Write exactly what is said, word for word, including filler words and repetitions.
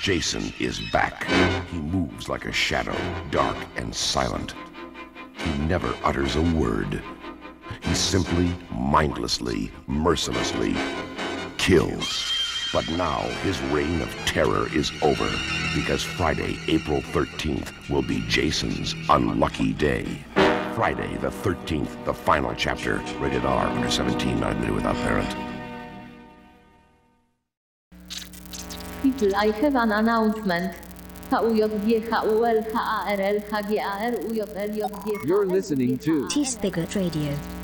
Jason is back. He moves like a shadow, dark and silent. He never utters a word. He simply, mindlessly, mercilessly kills. But now his reign of terror is over, because Friday, April thirteenth, will be Jason's unlucky day. Friday the thirteenth, the final chapter, rated R, under seventeen, not admitted without parent. People, I have an announcement. You're listening to T-Spigot Radio.